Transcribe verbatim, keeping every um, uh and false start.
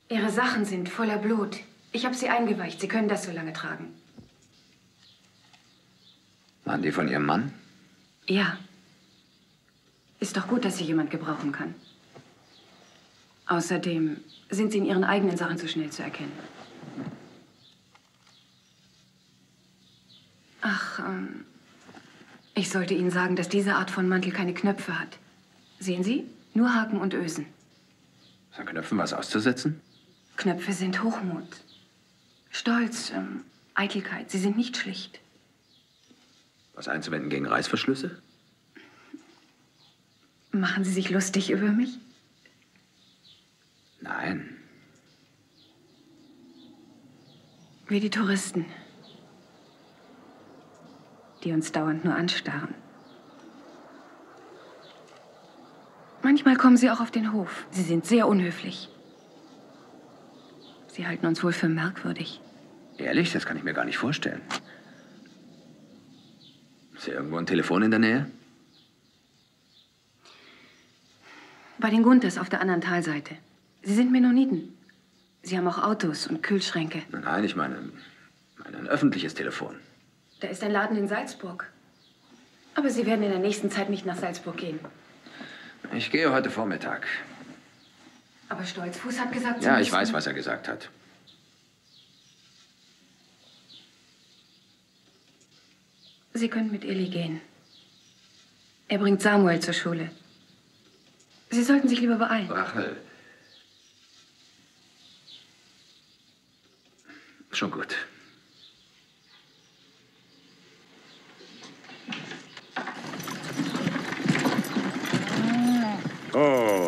Ihre Sachen sind voller Blut. Ich habe sie eingeweicht. Sie können das so lange tragen. Waren die von Ihrem Mann? Ja. Ist doch gut, dass sie jemand gebrauchen kann. Außerdem sind sie in ihren eigenen Sachen zu schnell zu erkennen. Ach, ähm, ich sollte Ihnen sagen, dass diese Art von Mantel keine Knöpfe hat. Sehen Sie? Nur Haken und Ösen. Ist an Knöpfen was auszusetzen? Knöpfe sind Hochmut. Stolz, ähm, Eitelkeit. Sie sind nicht schlicht. Was einzuwenden gegen Reißverschlüsse? Machen Sie sich lustig über mich? Nein. Wie die Touristen, die uns dauernd nur anstarren. Manchmal kommen sie auch auf den Hof. Sie sind sehr unhöflich. Sie halten uns wohl für merkwürdig. Ehrlich? Das kann ich mir gar nicht vorstellen. Ist hier irgendwo ein Telefon in der Nähe? Bei den Guntes auf der anderen Talseite. Sie sind Mennoniten. Sie haben auch Autos und Kühlschränke. Nein, ich meine, meine ein öffentliches Telefon. Da ist ein Laden in Salzburg. Aber Sie werden in der nächsten Zeit nicht nach Salzburg gehen. Ich gehe heute Vormittag. Aber Stolzfuß hat gesagt, Sie Ja, ich müssen- weiß, was er gesagt hat. Sie können mit Illy gehen. Er bringt Samuel zur Schule. Sie sollten sich lieber beeilen. Rachel. Schon gut. Oh,